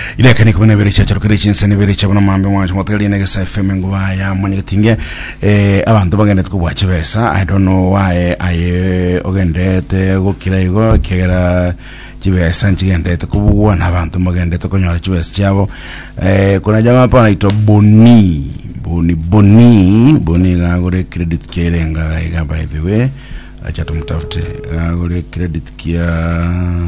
Ile kani kumene bere chacho kire chinsene bere chabona mambe mwanjo moteli nege sa FM nguva ya mwenye tinge abantu bagende kubwache besa. I don't know why aye ogendete gukira igo kera chibesa nchigendete kubuwa abantu bagende konyora chibesa chabo. Kuna jamaa hapa anaitwa Boni ngagore credit kerenga iga by the way. Acha tumtafute ngagore credit kia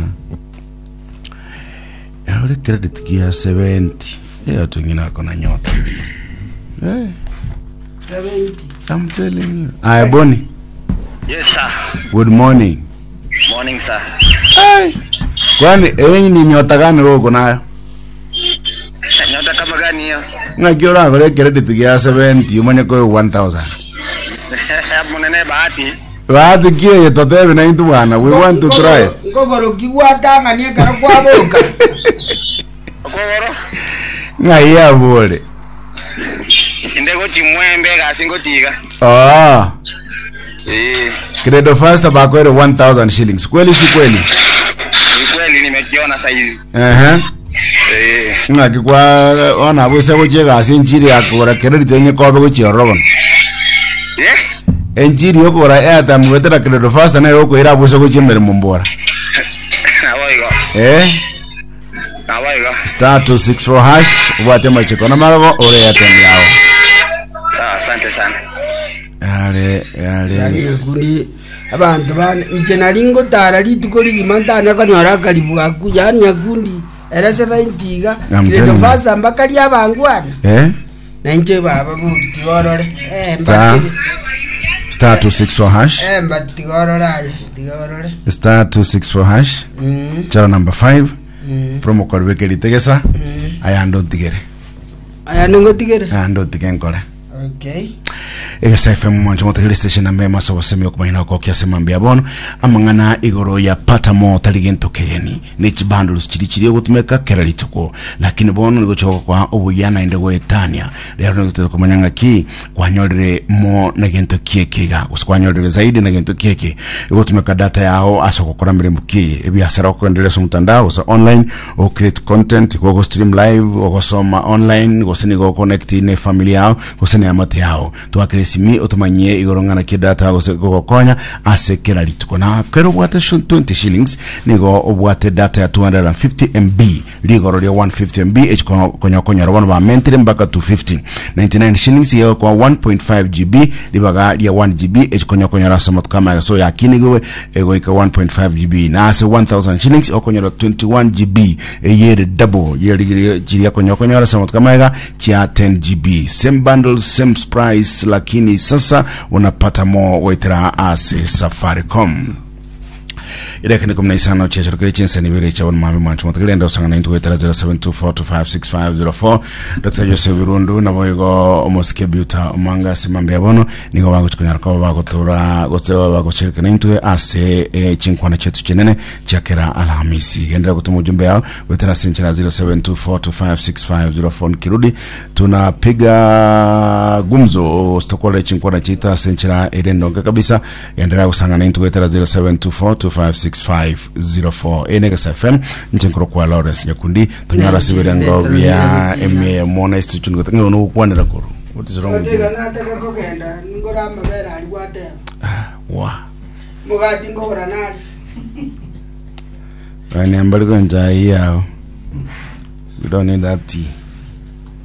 Aure credit kia 70. Watu wengine wako na nyota. 70. I'm telling you. Hi, Bonnie. Yes, sir. Good morning. Morning, sir. Hey. Kwani ni nyota gani wewe uko nayo? Nyota kama gani hiyo? Ngakiora ngore credit kia 70, umanye kwa 1000. Munene bahati. Bahati kia totebe na intu bwana. We want to try. Ngogoro kiwata ngani kana kwa boka. Ngogoro? Ngaya bole. Indego chimwembe gasingo tiga. Ah. Credo first bakwere 1000 shillings. Kweli si kweli? Ni kweli nimekiona sasa hivi. Ngaki kwa ona bose boje gasi njiri akora credit yenye kobe gochirobon. Enjiri yokora airtime wetera credo first na yoko ira bose gochimere mumbora. Awaigo. Awaigo. *264 hash ubate macheko na marago ore airtime yao. Asante sana. Yale kuri abantu bana njenalingo tara litukoli gimantanya kanyora kalibu akuja nyakundi era 70 credo first ambakali abangwana. Na nje baba buti orore mbakiri *264 hash mbatigorora *264 hash chara number 5 promo code wekeli tegesa ayando tigere nkore. Okay. Egesa FM mwanjo moteli station na mema so wasemi okumaina ko kyasema mbiabono amangana igoro ya patamo taligento keyeni nichi bundles chirichiri gutumeka keralituko lakini bono nigochoko kwa obuyana indego etania lero ngutero kumanyanga ki kwanyorere mo nagento kiekega usikwanyolere zaidi nagento kieke gutumeka data yao asokokora mirembo ki ebiasara ko endeleza mtandao so online o create content go stream live go soma online go sini go connect ne familia yao go sini amate yao twakiresimi otomanye igorongana kidata go konya asekera lituko na kero bwate 20 shillings nigo obwate data ya 250 MB ligoro lya 150 MB konya robano ba mentre mbaka 250 99 shillings ya kwa 1.5 GB libaga lya 1 GB konya rasama kama so yakini go ego ika 1.5 GB na ase 1000 shillings okonya 21 GB yere double yere jiria konya rasama kama ega cha 10 GB same bundles same price lakini sasa unapata mo waitera ase Safaricom. Ile kani kumna isana uchecho kile chinsa ni bere cha mami mwancho mtakile enda usanga 9272425650 Dr. Joseph Birundu na boygo omosike biuta omanga simambe abono nigo wangu chikunyara kwa wako tora gosewa wako chirika nintue ase chinkwana chetu chenene chakera Alhamisi gendera kutuma ujumbe yao wetera sinchina 0724256504 kirudi tunapiga gumzo stokole chinkwana chita sinchina edendonga kabisa gendera usanga 92wetera0724256504 Enegesa FM nchenkoro kwa Lawrence Nyakundi tonyara sibirengo vya eme mona institution ngo no kwanira koro what is wrong with you nataka kogenda ngora mabera ali kwate wa mugati ngora nali ani ambali konja yao you don't need that tea.